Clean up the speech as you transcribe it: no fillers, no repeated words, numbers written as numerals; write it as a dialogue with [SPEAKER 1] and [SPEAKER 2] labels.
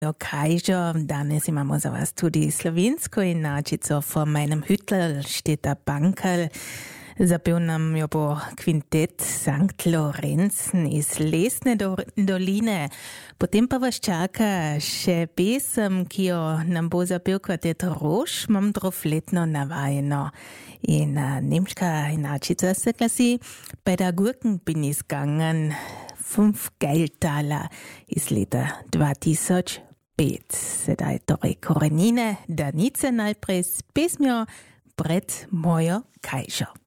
[SPEAKER 1] Jo, Kajžo, danes imamo za vas tudi slovensko inačico. V meinem Hüttel steht der Bankerl. Zapel nam jo bo kvintet St. Lorenzen iz Lesne doline. Potem pa vas čaka še pesem, ki jo nam bo zapel kvartet Roš, mam drofletno navajeno. In nemška inačica se glasi: Bei der Gurken bin ich gegangen, 5 Geldtaler iz leta 2005. Sedaj torej korenine Danice najprej s pesmjo Pred mojo Kajžo.